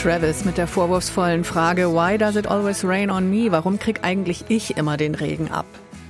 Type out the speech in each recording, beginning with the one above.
Travis mit der vorwurfsvollen Frage Why does it always rain on me? Warum krieg eigentlich ich immer den Regen ab?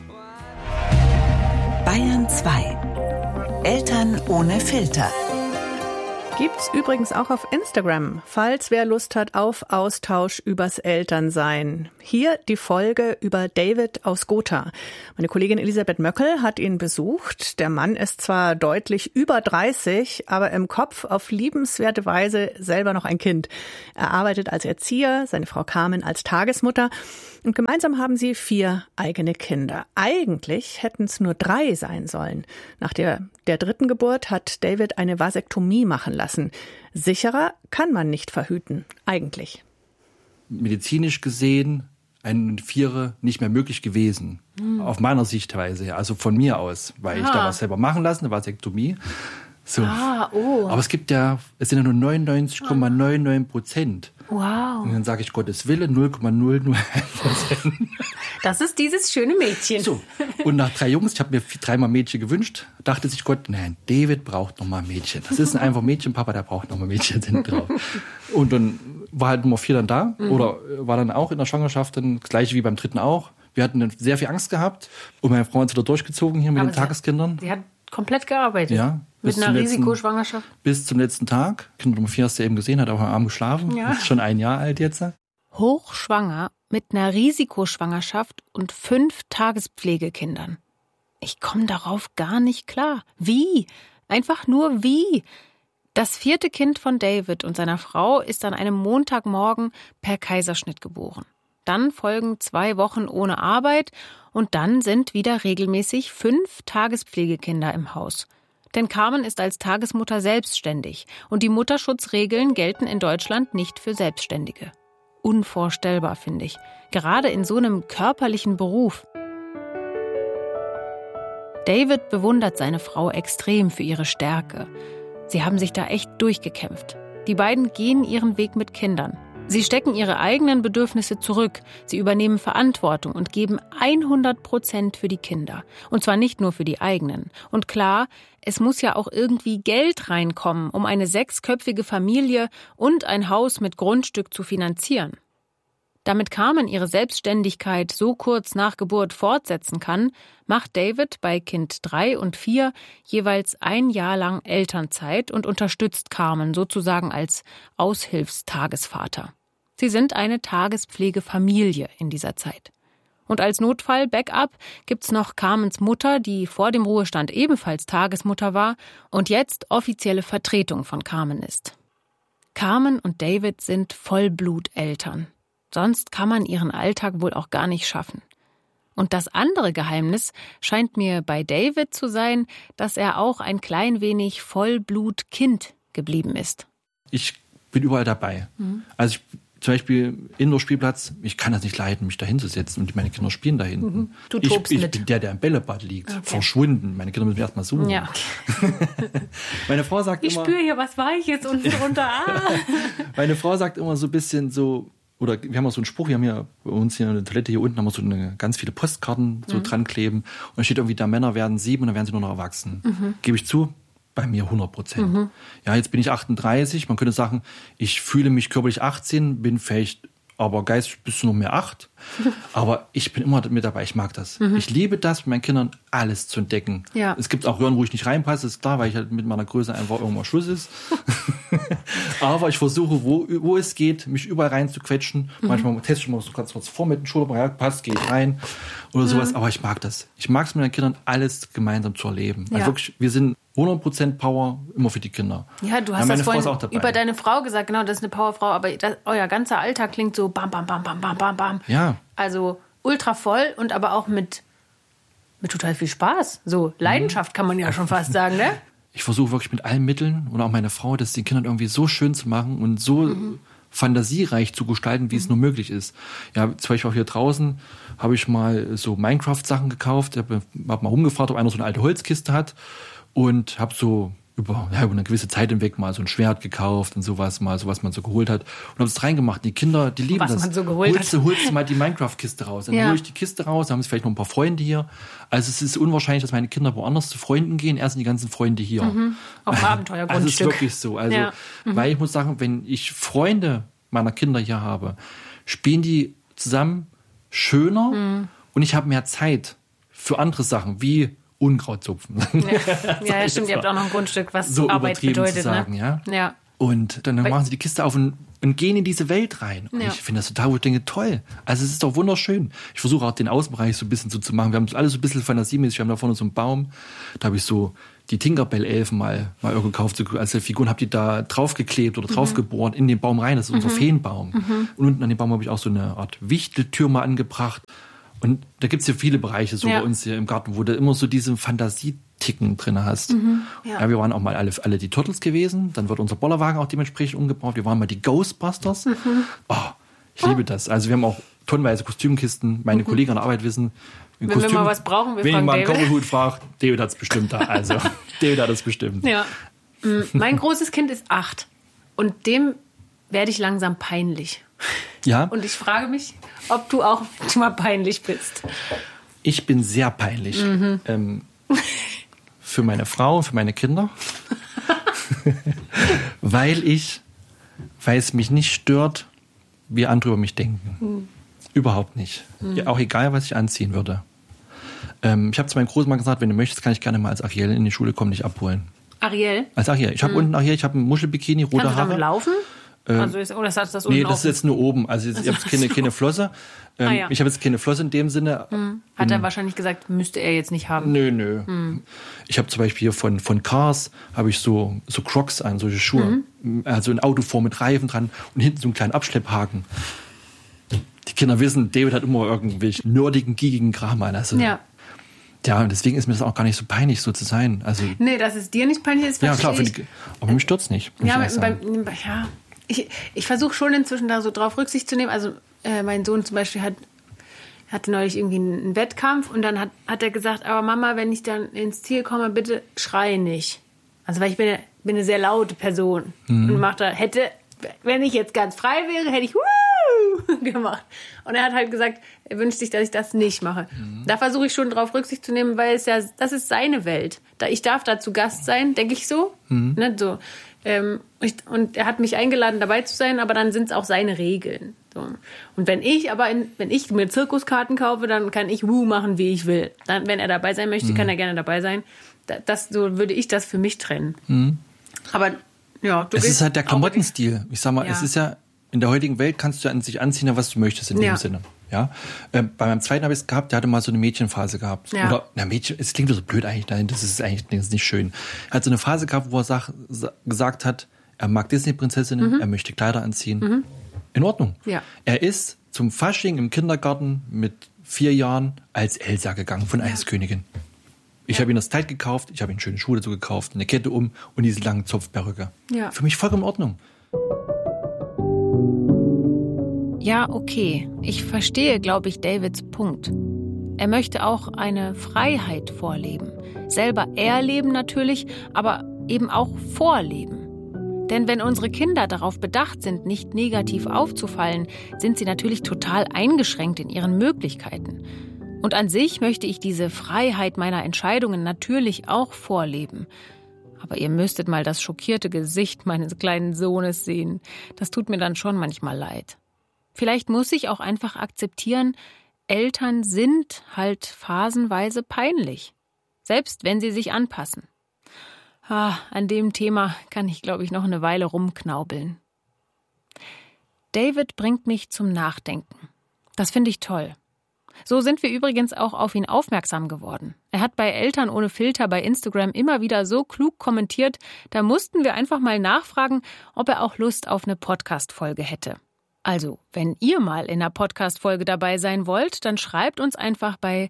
Bayern 2. Eltern ohne Filter. Gibt's übrigens auch auf Instagram, falls wer Lust hat auf Austausch übers Elternsein. Hier die Folge über David aus Gotha. Meine Kollegin Elisabeth Möckel hat ihn besucht. Der Mann ist zwar deutlich über 30, aber im Kopf auf liebenswerte Weise selber noch ein Kind. Er arbeitet als Erzieher, seine Frau Carmen als Tagesmutter. Und gemeinsam haben sie 4 eigene Kinder. Eigentlich hätten es nur 3 sein sollen. Nach der 3. Geburt hat David eine Vasektomie machen lassen. Sicherer kann man nicht verhüten, eigentlich. Medizinisch gesehen ein 4 nicht mehr möglich gewesen. Auf meiner Sichtweise, also von mir aus, weil ich da was selber machen lassen, eine Vasektomie. So. Aber es sind ja nur 99,99%. Wow. Und dann sage ich Gottes Wille, 0,001%. Das ist dieses schöne Mädchen. So. Und nach 3 Jungs, ich habe mir 3-mal Mädchen gewünscht, dachte sich Gott, nein, David braucht noch mal ein Mädchen. Das ist ein einfach Mädchenpapa, der braucht noch mal Mädchen hinten drauf. Und dann war halt Nummer 4 dann da, oder war dann auch in der Schwangerschaft dann das gleiche wie beim 3. auch. Wir hatten dann sehr viel Angst gehabt und meine Frau hat es wieder durchgezogen hier mit den Tageskindern. Sie hat komplett gearbeitet. Ja. Mit einer Risikoschwangerschaft. Bis zum letzten Tag. Kind Nummer 4 hast du eben gesehen, hat auch am Abend geschlafen. Ja. Ist schon 1 Jahr alt jetzt. Hochschwanger mit einer Risikoschwangerschaft und 5 Tagespflegekindern. Ich komme darauf gar nicht klar. Wie? Einfach nur wie? Das 4. Kind von David und seiner Frau ist an einem Montagmorgen per Kaiserschnitt geboren. Dann folgen 2 Wochen ohne Arbeit und dann sind wieder regelmäßig 5 Tagespflegekinder im Haus. Denn Carmen ist als Tagesmutter selbstständig und die Mutterschutzregeln gelten in Deutschland nicht für Selbstständige. Unvorstellbar, finde ich. Gerade in so einem körperlichen Beruf. David bewundert seine Frau extrem für ihre Stärke. Sie haben sich da echt durchgekämpft. Die beiden gehen ihren Weg mit Kindern. Sie stecken ihre eigenen Bedürfnisse zurück. Sie übernehmen Verantwortung und geben 100% für die Kinder. Und zwar nicht nur für die eigenen. Und klar, es muss ja auch irgendwie Geld reinkommen, um eine 6-köpfige Familie und ein Haus mit Grundstück zu finanzieren. Damit Carmen ihre Selbstständigkeit so kurz nach Geburt fortsetzen kann, macht David bei Kind 3 und 4 jeweils 1 Jahr lang Elternzeit und unterstützt Carmen sozusagen als Aushilfstagesvater. Sie sind eine Tagespflegefamilie in dieser Zeit. Und als Notfall-Backup gibt's noch Carmens Mutter, die vor dem Ruhestand ebenfalls Tagesmutter war und jetzt offizielle Vertretung von Carmen ist. Carmen und David sind Vollbluteltern. Sonst kann man ihren Alltag wohl auch gar nicht schaffen. Und das andere Geheimnis scheint mir bei David zu sein, dass er auch ein klein wenig Vollblutkind geblieben ist. Ich bin überall dabei. Also zum Beispiel Indoor-Spielplatz, ich kann das nicht leiden, mich da hinzusetzen und meine Kinder spielen da hinten. Du tobst ich mit. bin der im Bällebad liegt, verschwunden. Meine Kinder müssen mich erst mal suchen. Ja. Meine Frau sagt Ich immer... spüre hier was Weiches unten drunter. Meine Frau sagt immer so ein bisschen so... Oder wir haben auch so einen Spruch, wir haben ja bei uns hier eine Toilette hier unten, haben wir so ganz viele Postkarten so dran kleben. Und da steht irgendwie, da Männer werden 7 und dann werden sie nur noch erwachsen. Gebe ich zu, bei mir 100%. Ja, jetzt bin ich 38, man könnte sagen, ich fühle mich körperlich 18, bin vielleicht aber geistig bist du noch mehr 8. Aber ich bin immer mit dabei, ich mag das. Ich liebe das, mit meinen Kindern alles zu entdecken. Ja. Es gibt auch Röhren, wo ich nicht reinpasse, ist klar, weil ich halt mit meiner Größe einfach irgendwann Schluss ist. Aber ich versuche, wo es geht, mich überall reinzuquetschen. Manchmal teste ich mal so ganz kurz vor mit den Schultern, ja, passt, gehe ich rein oder sowas. Aber ich mag das. Ich mag es mit meinen Kindern, alles gemeinsam zu erleben. Also wirklich, wir sind 100% Power immer für die Kinder. Ja, du hast meine das Frau ist vorhin auch dabei. über deine Frau gesagt, genau, das ist eine Powerfrau, aber euer ganzer Alltag klingt so bam, bam, bam, bam, bam, bam, bam. Ja. Also ultra voll und aber auch mit total viel Spaß. So Leidenschaft kann man ja schon fast sagen, ne? Ich versuche wirklich mit allen Mitteln und auch meine Frau, das den Kindern irgendwie so schön zu machen und so fantasiereich zu gestalten, wie es nur möglich ist. Ja, zum Beispiel auch hier draußen habe ich mal so Minecraft-Sachen gekauft. Ich habe mal rumgefragt, ob einer so eine alte Holzkiste hat und habe so über eine gewisse Zeit hinweg mal so ein Schwert gekauft und sowas man so geholt hat und habe es reingemacht. Die Kinder, die lieben das. Was man so geholt hat. Holst du mal die Minecraft-Kiste raus. Dann hole ich die Kiste raus, dann haben sie vielleicht noch ein paar Freunde hier. Also es ist unwahrscheinlich, dass meine Kinder woanders zu Freunden gehen. Erst sind die ganzen Freunde hier. Auf dem Abenteuergrundstück. Also es ist wirklich so. Also, weil ich muss sagen, wenn ich Freunde meiner Kinder hier habe, spielen die zusammen schöner und ich habe mehr Zeit für andere Sachen, wie Unkrautzupfen. Ja, stimmt, ihr habt auch noch ein Grundstück, was so Arbeit bedeutet. Zu sagen, ne? Ja. Und dann machen sie die Kiste auf und gehen in diese Welt rein. Und ich finde das total, wo ich denke, toll. Also es ist doch wunderschön. Ich versuche auch den Außenbereich so ein bisschen so zu machen. Wir haben alles so ein bisschen fantasiemäßig. Wir haben da vorne so einen Baum. Da habe ich so die Tinkerbell-Elfen mal irgendwo gekauft als Figuren, habe die da draufgeklebt oder draufgebohrt in den Baum rein. Das ist unser Feenbaum. Und unten an dem Baum habe ich auch so eine Art Wichteltür mal angebracht. Und da gibt es ja viele Bereiche so bei uns hier im Garten, wo du immer so diese Fantasieticken drin hast. Ja, wir waren auch mal alle die Turtles gewesen. Dann wird unser Bollerwagen auch dementsprechend umgebaut. Wir waren mal die Ghostbusters. Oh, ich liebe das. Also wir haben auch tonnenweise Kostümkisten. Meine Kollegen an der Arbeit wissen, wenn wir mal was brauchen, wir wenn fragen ich mal David. einen Cowboyhut frage, David hat es bestimmt da. Also David hat es bestimmt. Ja. Mein großes Kind ist 8 und dem werde ich langsam peinlich. Ja. Und ich frage mich, ob du auch mal peinlich bist. Ich bin sehr peinlich. Für meine Frau, für meine Kinder. weil es mich nicht stört, wie andere über mich denken. Überhaupt nicht. Ja, auch egal, was ich anziehen würde. Ich habe zu meinem Großmann gesagt, wenn du möchtest, kann ich gerne mal als Ariel in die Schule kommen, dich abholen. Ariel? Als Ariel. Ich habe unten Ariel, ich habe ein Muschelbikini, rote Kannst du Haare. damit laufen? Also oder ist das unten Nee, das ist jetzt nur oben. Also ich habe keine Flosse. Ja. Ich habe jetzt keine Flosse in dem Sinne. Hat er wahrscheinlich gesagt, müsste er jetzt nicht haben. Nö. Ich habe zum Beispiel hier von Cars habe ich so Crocs an, solche Schuhe. Also ein Auto vor mit Reifen dran und hinten so einen kleinen Abschlepphaken. Die Kinder wissen, David hat immer irgendwelche nerdigen, giegigen Kram an. Also, ja, und deswegen ist mir das auch gar nicht so peinlich, so zu sein. Also, nee, dass es dir nicht peinlich ist, ja, klar, aber mich stört's nicht. Ich versuche schon inzwischen da so drauf Rücksicht zu nehmen. Also mein Sohn zum Beispiel hatte neulich irgendwie einen Wettkampf und dann hat er gesagt, aber Mama, wenn ich dann ins Ziel komme, bitte schrei nicht. Also weil ich bin eine sehr laute Person und wenn ich jetzt ganz frei wäre, hätte ich gemacht. Und er hat halt gesagt, er wünscht sich, dass ich das nicht mache. Da versuche ich schon drauf Rücksicht zu nehmen, weil das ist seine Welt. Ich darf da zu Gast sein, denke ich so. Ne, so. Und er hat mich eingeladen, dabei zu sein, aber dann sind es auch seine Regeln. So. Und wenn ich mir Zirkuskarten kaufe, dann kann ich machen, wie ich will. Dann, wenn er dabei sein möchte, kann er gerne dabei sein. So würde ich das für mich trennen. Aber ja, es ist halt der Klamottenstil. Ich sag mal, es ist ja in der heutigen Welt kannst du an sich anziehen, was du möchtest in dem Sinne. Ja? Bei meinem zweiten habe ich es gehabt, der hatte mal so eine Mädchenphase gehabt. Ja. Oder, Mädchen, es klingt so blöd eigentlich, nein, das ist nicht schön. Er hat so eine Phase gehabt, wo er gesagt hat, er mag Disney-Prinzessinnen, er möchte Kleider anziehen. In Ordnung. Ja. Er ist zum Fasching im Kindergarten mit 4 Jahren als Elsa gegangen von Eiskönigin. Ich habe ihm das Kleid gekauft, ich habe ihm schöne Schuhe dazu gekauft, eine Kette und diese lange Zopfperücke. Ja. Für mich vollkommen in Ordnung. Ja, okay. Ich verstehe, glaube ich, Davids Punkt. Er möchte auch eine Freiheit vorleben. Selber erleben natürlich, aber eben auch vorleben. Denn wenn unsere Kinder darauf bedacht sind, nicht negativ aufzufallen, sind sie natürlich total eingeschränkt in ihren Möglichkeiten. Und an sich möchte ich diese Freiheit meiner Entscheidungen natürlich auch vorleben. Aber ihr müsstet mal das schockierte Gesicht meines kleinen Sohnes sehen. Das tut mir dann schon manchmal leid. Vielleicht muss ich auch einfach akzeptieren, Eltern sind halt phasenweise peinlich. Selbst wenn sie sich anpassen. An dem Thema kann ich, glaube ich, noch eine Weile rumknaubeln. David bringt mich zum Nachdenken. Das finde ich toll. So sind wir übrigens auch auf ihn aufmerksam geworden. Er hat bei Eltern ohne Filter bei Instagram immer wieder so klug kommentiert, da mussten wir einfach mal nachfragen, ob er auch Lust auf eine Podcast-Folge hätte. Also, wenn ihr mal in einer Podcast-Folge dabei sein wollt, dann schreibt uns einfach bei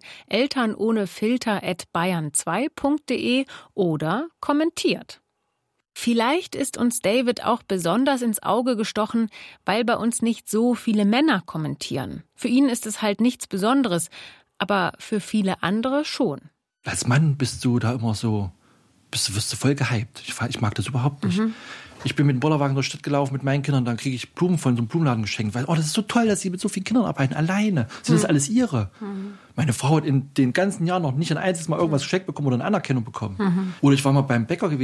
elternohnefilter@bayern2.de oder kommentiert. Vielleicht ist uns David auch besonders ins Auge gestochen, weil bei uns nicht so viele Männer kommentieren. Für ihn ist es halt nichts Besonderes, aber für viele andere schon. Als Mann bist du da immer so, wirst du voll gehypt. Ich mag das überhaupt nicht. Ich bin mit dem Bollerwagen durch die Stadt gelaufen mit meinen Kindern, dann kriege ich Blumen von so einem Blumenladen geschenkt, weil, das ist so toll, dass sie mit so vielen Kindern arbeiten, alleine. Sind das alles ihre? Meine Frau hat in den ganzen Jahren noch nicht ein einziges Mal irgendwas geschenkt bekommen oder eine Anerkennung bekommen. Oder ich war mal beim Bäcker gewesen.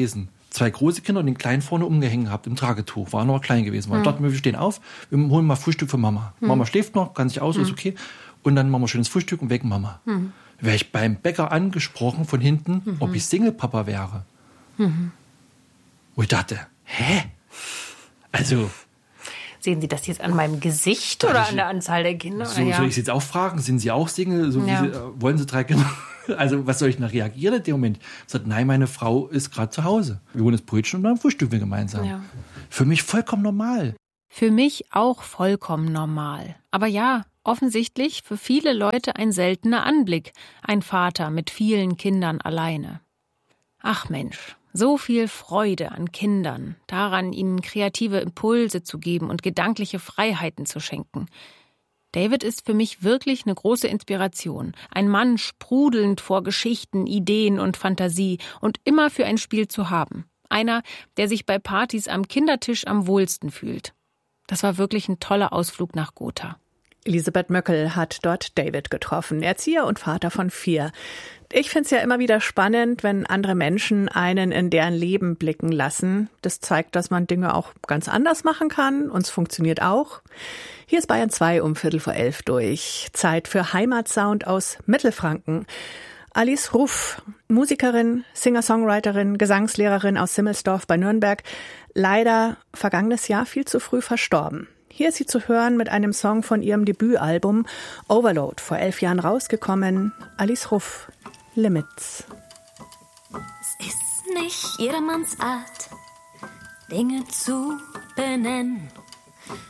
2 große Kinder und den kleinen vorne umgehängt gehabt im Tragetuch. War noch klein gewesen. Wir dachten, wir stehen auf, wir holen mal Frühstück für Mama. Mama schläft noch, kann sich aus, ist okay. Und dann machen wir schönes Frühstück und wecken Mama. Wäre ich beim Bäcker angesprochen von hinten, ob ich Single-Papa wäre. Wo ich dachte, hä? Also... Sehen Sie das jetzt an meinem Gesicht oder an der Anzahl der Kinder? So, soll ich Sie jetzt auch fragen? Sind Sie auch Single? So, wollen Sie 3 Kinder? Also, was soll ich noch reagieren in dem Moment? Ich sagte, nein, meine Frau ist gerade zu Hause. Wir holen das Brötchen und dann frühstücken wir gemeinsam. Ja. Für mich vollkommen normal. Für mich auch vollkommen normal. Aber ja, offensichtlich für viele Leute ein seltener Anblick. Ein Vater mit vielen Kindern alleine. Ach Mensch. So viel Freude an Kindern, daran, ihnen kreative Impulse zu geben und gedankliche Freiheiten zu schenken. David ist für mich wirklich eine große Inspiration. Ein Mann sprudelnd vor Geschichten, Ideen und Fantasie und immer für ein Spiel zu haben. Einer, der sich bei Partys am Kindertisch am wohlsten fühlt. Das war wirklich ein toller Ausflug nach Gotha. Elisabeth Möckel hat dort David getroffen, Erzieher und Vater von 4. Ich finde es ja immer wieder spannend, wenn andere Menschen einen in deren Leben blicken lassen. Das zeigt, dass man Dinge auch ganz anders machen kann und es funktioniert auch. Hier ist Bayern 2 um 10:15 durch. Zeit für Heimatsound aus Mittelfranken. Alice Ruff, Musikerin, Singer-Songwriterin, Gesangslehrerin aus Simmelsdorf bei Nürnberg, leider vergangenes Jahr viel zu früh verstorben. Hier ist sie zu hören mit einem Song von ihrem Debütalbum Overload, vor 11 Jahren rausgekommen. Alice Ruff, Limits. Es ist nicht jedermanns Art, Dinge zu benennen.